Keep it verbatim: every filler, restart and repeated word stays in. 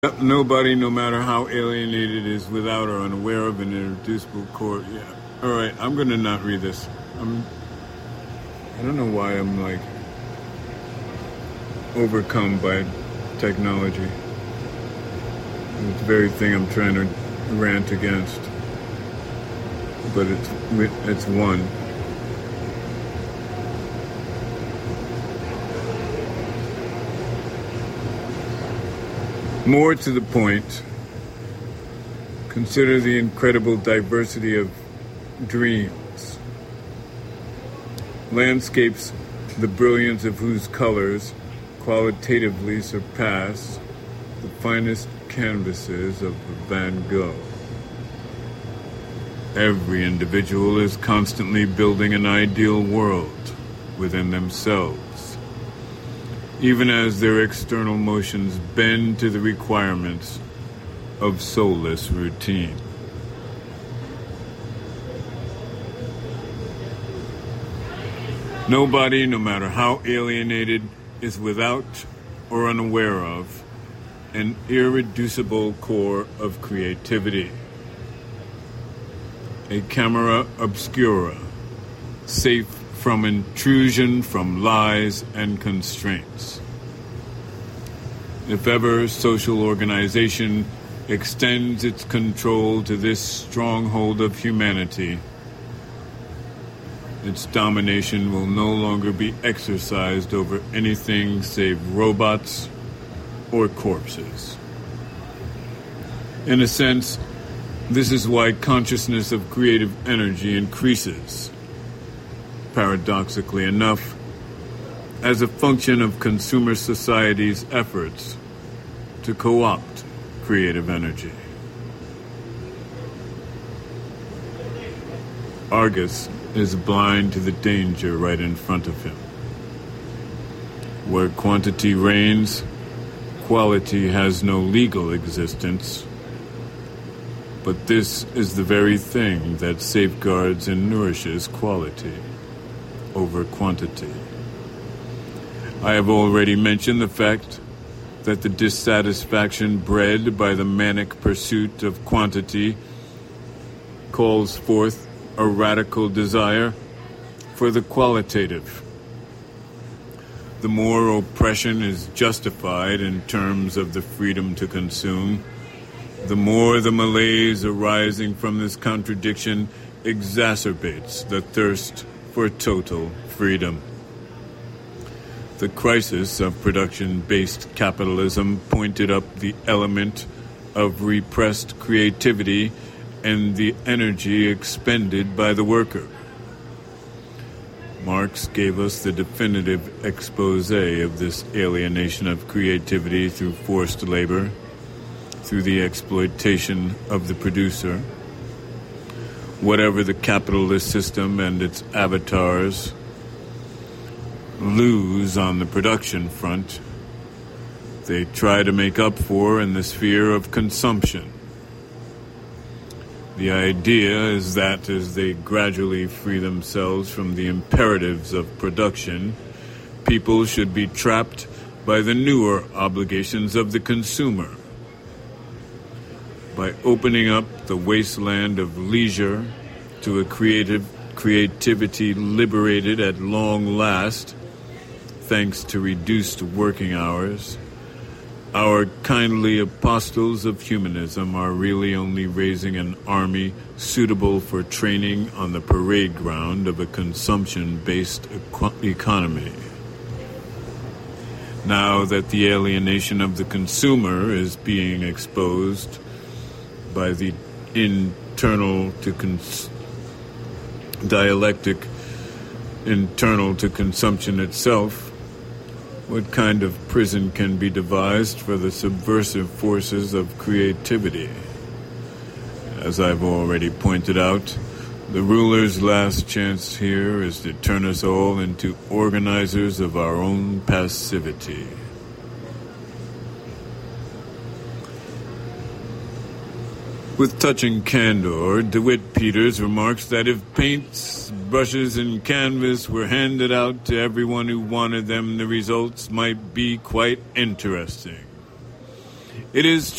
Nobody, no matter how alienated, is without or unaware of an irreducible core. Yeah. All right, I'm going to not read this. I'm, I don't know why I'm, like, overcome by technology. It's the very thing I'm trying to rant against. But it's, it's one. More to the point, consider the incredible diversity of dreams. Landscapes, the brilliance of whose colors qualitatively surpass the finest canvases of Van Gogh. Every individual is constantly building an ideal world within themselves, even as their external motions bend to the requirements of soulless routine. Nobody, no matter how alienated, is without or unaware of an irreducible core of creativity. A camera obscura, safe from intrusion from lies and constraints. If ever social organization extends its control to this stronghold of humanity, its domination will no longer be exercised over anything save robots or corpses. In a sense, this is why consciousness of creative energy increases, paradoxically enough, as a function of consumer society's efforts to co-opt creative energy. Argus is blind to the danger right in front of him. Where quantity reigns, quality has no legal existence. But this is the very thing that safeguards and nourishes quality over quantity. I have already mentioned the fact that the dissatisfaction bred by the manic pursuit of quantity calls forth a radical desire for the qualitative. The more oppression is justified in terms of the freedom to consume, the more the malaise arising from this contradiction exacerbates the thirst for total freedom. The crisis of production-based capitalism pointed up the element of repressed creativity and the energy expended by the worker. Marx gave us the definitive expose of this alienation of creativity through forced labor, through the exploitation of the producer. Whatever the capitalist system and its avatars lose on the production front, they try to make up for in the sphere of consumption. The idea is that as they gradually free themselves from the imperatives of production, people should be trapped by the newer obligations of the consumer. By opening up the wasteland of leisure to a creative creativity liberated at long last, thanks to reduced working hours, our kindly apostles of humanism are really only raising an army suitable for training on the parade ground of a consumption-based eco- economy. Now that the alienation of the consumer is being exposed by the internal to cons- dialectic internal to consumption itself, what kind of prison can be devised for the subversive forces of creativity? As I've already pointed out, the ruler's last chance here is to turn us all into organizers of our own passivity. With touching candor, DeWitt Peters remarks that if paints, brushes, and canvas were handed out to everyone who wanted them, the results might be quite interesting. It is